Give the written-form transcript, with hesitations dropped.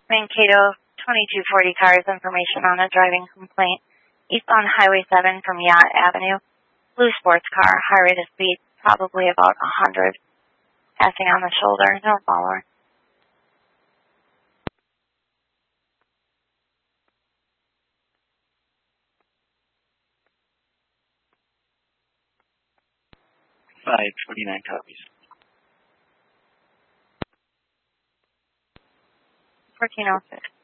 Mankato 2240 cars, information on a driving complaint. East on Highway 7 from Yacht Avenue. Blue sports car, high rate of speed, probably about 100. Passing on the shoulder, no follower. Five 49 copies. 1406.